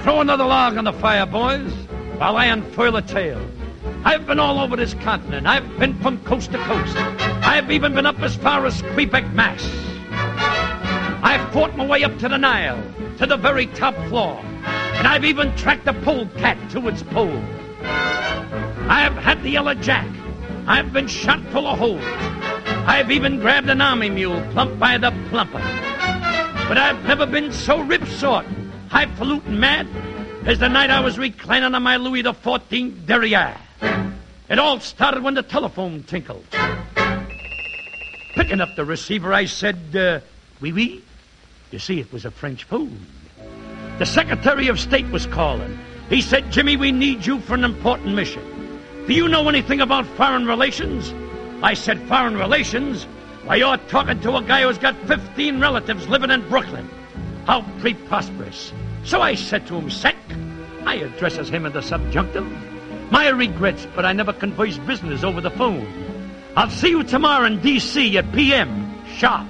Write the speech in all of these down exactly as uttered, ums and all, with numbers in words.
throw another log on the fire, boys, while I unfurl a tale. I've been all over this continent. I've been from coast to coast. I've even been up as far as Quebec, Mass. I've fought my way up to the Nile, to the very top floor. And I've even tracked a polecat to its pole. I've had the yellow jack. I've been shot full of holes. I've even grabbed an army mule plump by the plumper. But I've never been so rip-sort, highfalutin mad as the night I was reclining on my Louis the fourteenth derriere. It all started when the telephone tinkled. Picking up the receiver, I said, uh, oui, oui. You see, it was a French phone. The Secretary of State was calling. He said, Jimmy, we need you for an important mission. Do you know anything about foreign relations? I said, foreign relations? Why, you're talking to a guy who's got fifteen relatives living in Brooklyn. How preposterous. So I said to him, Sec, I addresses him in the subjunctive. My regrets, but I never converse business over the phone. I'll see you tomorrow in D C at P M sharp.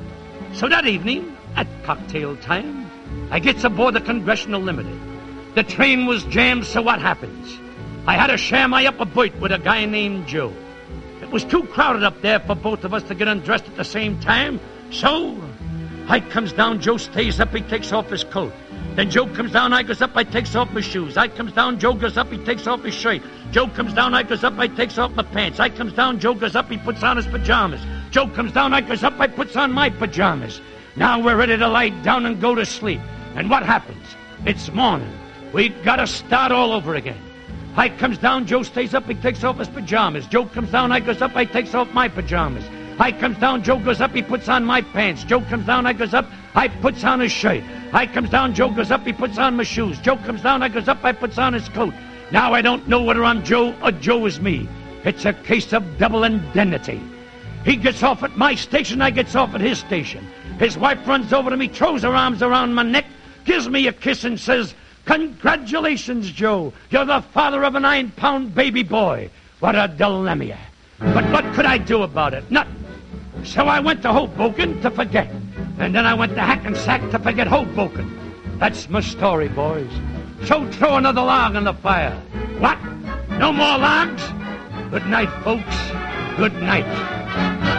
So that evening, at cocktail time, I gets aboard the Congressional Limited. The train was jammed, so what happens? I had to share my upper berth with a guy named Joe. It was too crowded up there for both of us to get undressed at the same time, so I comes down, Joe stays up, he takes off his coat. Then Joe comes down, I goes up, I takes off my shoes. I comes down, Joe goes up, he takes off his shirt. Joe comes down, I goes up, I takes off my pants. I comes down, Joe goes up, he puts on his pajamas. Joe comes down, I goes up, I puts on my pajamas. Now we're ready to lie down and go to sleep. And what happens? It's morning. We gotta start all over again. I comes down, Joe stays up, he takes off his pajamas. Joe comes down, I goes up, I takes off my pajamas. I comes down, Joe goes up, he puts on my pants. Joe comes down, I goes up, I puts on his shirt. I comes down, Joe goes up, he puts on my shoes. Joe comes down, I goes up, I puts on his coat. Now I don't know whether I'm Joe or Joe is me. It's a case of double indemnity. He gets off at my station, I gets off at his station. His wife runs over to me, throws her arms around my neck, gives me a kiss and says, congratulations, Joe. You're the father of a nine-pound baby boy. What a dilemma. But what could I do about it? Nothing. So I went to Hoboken to forget. And then I went to Hackensack to forget Hoboken. That's my story, boys. So throw another log on the fire. What? No more logs? Good night, folks. Good night.